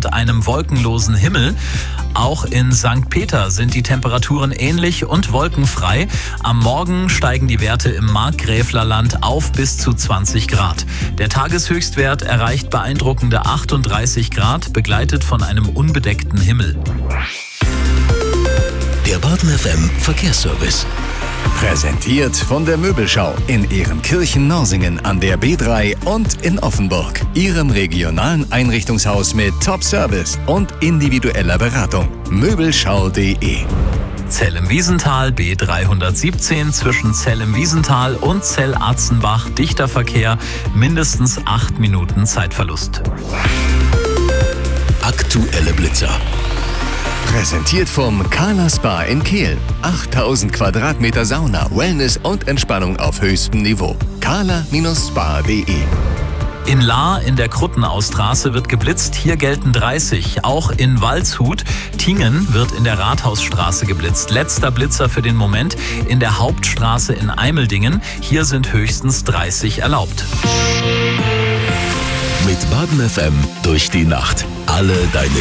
und einem wolkenlosen Himmel. Auch in St. Peter sind die Temperaturen ähnlich und wolkenfrei. Am Morgen steigen die Werte im Markgräflerland auf bis zu 20 Grad. Der Tageshöchstwert erreicht beeindruckende 38 Grad, begleitet von einem unbedeckten Himmel. Der Baden FM Verkehrsservice. Präsentiert von der Möbelschau in Ehrenkirchen-Norsingen an der B3 und in Offenburg. Ihrem regionalen Einrichtungshaus mit Top-Service und individueller Beratung. Möbelschau.de. Zell im Wiesental B317 zwischen Zell im Wiesental und Zell-Atzenbach. Dichter Verkehr, mindestens 8 Minuten Zeitverlust. Aktuelle Blitzer. Präsentiert vom Carla Spa in Kehl. 8000 Quadratmeter Sauna, Wellness und Entspannung auf höchstem Niveau. carla-spa.de. In Lahr in der Kruttenaustraße wird geblitzt, hier gelten 30. Auch in Waldshut, Tingen, wird in der Rathausstraße geblitzt. Letzter Blitzer für den Moment in der Hauptstraße in Eimeldingen. Hier sind höchstens 30 erlaubt. Mit Baden FM durch die Nacht. Alle deine